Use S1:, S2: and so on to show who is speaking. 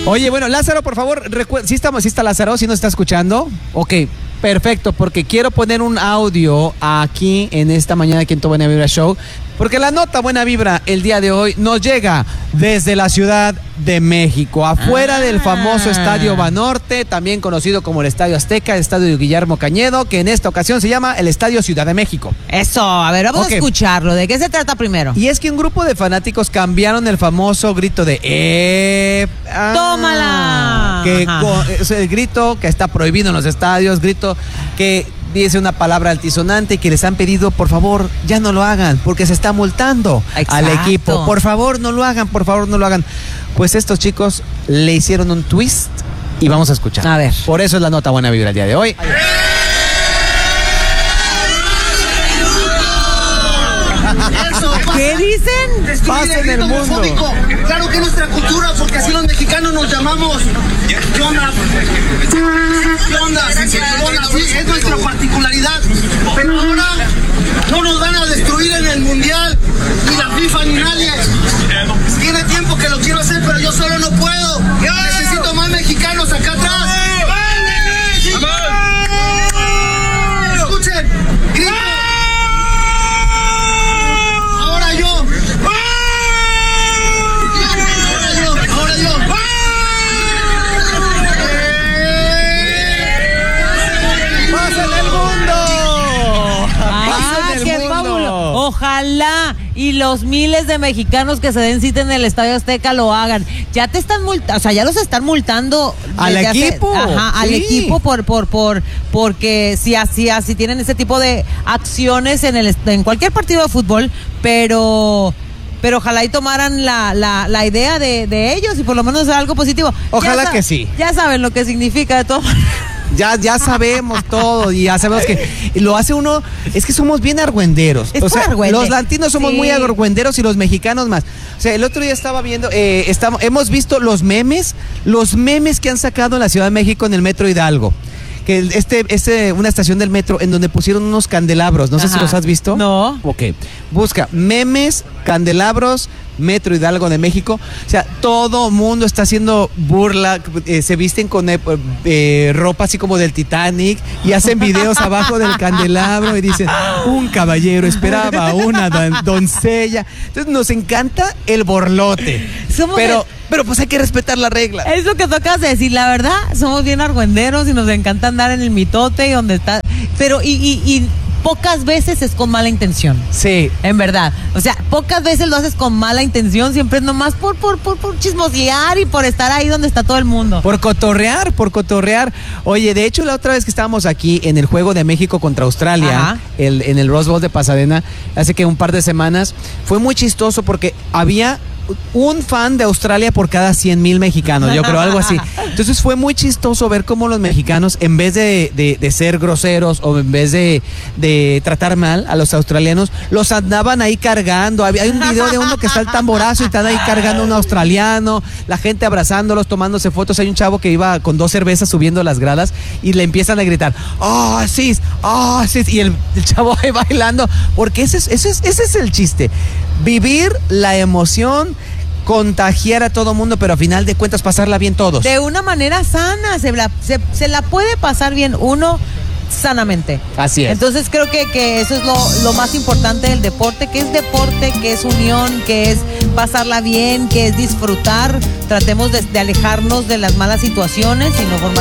S1: Oye, bueno, Lázaro, por favor, ¿sí está Lázaro? ¿Sí nos está escuchando? Ok, perfecto, porque quiero poner un audio aquí en esta mañana aquí en Tu Buena Vibra Show, porque la nota Buena Vibra el día de hoy nos llega desde la Ciudad de México, afuera del famoso Estadio Banorte, también conocido como el Estadio Azteca, el Estadio de Guillermo Cañedo, que en esta ocasión se llama el Estadio Ciudad de México.
S2: Eso, a ver, vamos a escucharlo. ¿De qué se trata primero?
S1: Y es que un grupo de fanáticos cambiaron el famoso grito de
S2: ¡tómala!
S1: Es el grito que está prohibido en los estadios, grito que dice una palabra altisonante y que les han pedido, por favor, ya no lo hagan, porque se está multando al equipo. Por favor, no lo hagan, por favor, no lo hagan. Pues estos chicos le hicieron un twist y vamos a escuchar.
S2: A ver.
S1: Por eso es la nota Buena Vibra el día de hoy.
S2: ¿Qué dicen?
S1: Paz en el mundo.
S3: Claro que es nuestra cultura, porque así los mexicanos nos llamamos. ¿Qué onda? ¿Qué onda? Sí, es nuestra particularidad. Pero ahora no nos van a destruir en el mundial, ni la FIFA, ni nadie. Tiene tiempo que lo quiero hacer, pero yo solo no puedo. Necesito más mexicanos acá atrás. Escuchen, grito.
S2: Ojalá y los miles de mexicanos que se den cita en el Estadio Azteca lo hagan. Ya te están multando, o sea, ya los están multando
S1: al equipo.
S2: Al equipo porque si así tienen ese tipo de acciones en cualquier partido de fútbol, pero ojalá y tomaran la idea de ellos y por lo menos sea algo positivo.
S1: Ojalá que sí.
S2: Ya saben lo que significa de todo.
S1: Ya sabemos todo y ya sabemos que lo hace uno, es que somos bien argüenderos.
S2: O sea,
S1: los latinos somos muy argüenderos y los mexicanos más. O sea, el otro día estaba viendo, hemos visto los memes que han sacado en la Ciudad de México en el Metro Hidalgo. Que una estación del metro en donde pusieron unos candelabros, no sé si los has visto.
S2: No.
S1: Ok, busca memes, candelabros, Metro Hidalgo de México. O sea, todo mundo está haciendo burla, se visten con ropa así como del Titanic y hacen videos abajo del candelabro y dicen, un caballero esperaba a una doncella. Entonces nos encanta el borlote. Pero pues hay que respetar la regla.
S2: Es lo que tocas de decir, la verdad, somos bien argüenderos y nos encanta andar en el mitote y donde está, pero y pocas veces es con mala intención.
S1: Sí.
S2: En verdad. O sea, pocas veces lo haces con mala intención, siempre es nomás por chismosear y por estar ahí donde está todo el mundo.
S1: Por cotorrear. Oye, de hecho, la otra vez que estábamos aquí en el juego de México contra Australia, en el Rose Bowl de Pasadena, hace que un par de semanas, fue muy chistoso porque había un fan de Australia por cada 100,000 mexicanos, yo creo, algo así. Entonces fue muy chistoso ver cómo los mexicanos, en vez de ser groseros o en vez de tratar mal a los australianos, los andaban ahí cargando. Hay un video de uno que está el tamborazo y están ahí cargando a un australiano, la gente abrazándolos, tomándose fotos. Hay un chavo que iba con 2 cervezas subiendo las gradas y le empiezan a gritar, ¡oh, sí! ¡Oh, sí! Y el chavo ahí bailando, porque ese es el chiste. Vivir la emoción, contagiar a todo mundo, pero a final de cuentas pasarla bien todos.
S2: De una manera sana, se la puede pasar bien uno sanamente.
S1: Así es.
S2: Entonces creo que eso es lo más importante del deporte, que es unión, que es pasarla bien, que es disfrutar. Tratemos de alejarnos de las malas situaciones y no formar